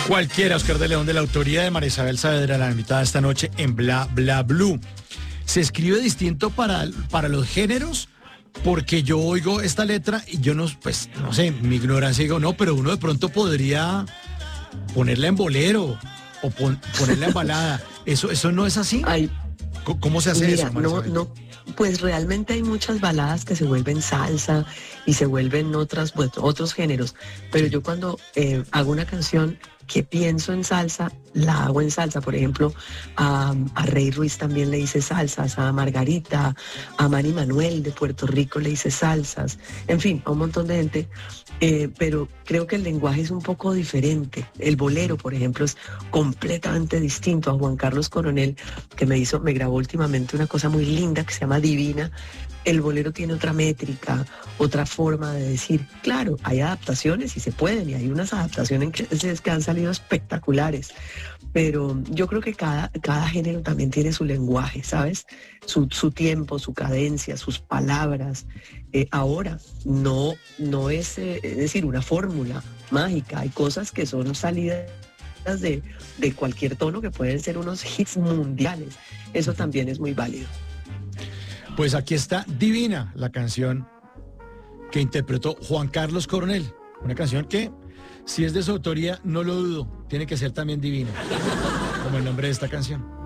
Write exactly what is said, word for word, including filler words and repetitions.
Cualquiera, Oscar de León, de la autoría de María Isabel Saavedra, la invitada esta noche en Bla Bla Blue. Se escribe distinto para, para los géneros, porque yo oigo esta letra y yo no, pues, no sé, mi ignorancia digo, no, pero uno de pronto podría ponerla en bolero o pon, ponerla en balada. ¿Eso, eso no es así? Ay, ¿Cómo se hace mira, eso, María no, Isabel? no, pues realmente hay muchas baladas que se vuelven salsa y se vuelven otras, pues, otros géneros. Pero yo cuando eh, hago una canción que pienso en salsa, la hago en salsa. Por ejemplo, a, a Rey Ruiz también le hice salsas, a Margarita, a Manny Manuel de Puerto Rico le hice salsas, en fin, a un montón de gente. Eh, pero creo que el lenguaje es un poco diferente. El bolero, por ejemplo, es completamente distinto. A Juan Carlos Coronel, que me hizo, me grabó últimamente una cosa muy linda que se llama Divina. El bolero tiene otra métrica, otra forma de decir. Claro, hay adaptaciones y se pueden, y hay unas adaptaciones que, que han salido espectaculares, pero yo creo que cada, cada género también tiene su lenguaje, ¿sabes? Su, su tiempo, su cadencia, sus palabras. Eh, ahora, no, no es, eh, es decir, una fórmula mágica. Hay cosas que son salidas de, de cualquier tono que pueden ser unos hits mundiales. Eso también es muy válido. Pues aquí está Divina, la canción que interpretó Juan Carlos Coronel. Una canción que, si es de su autoría, no lo dudo, tiene que ser también divina, como el nombre de esta canción.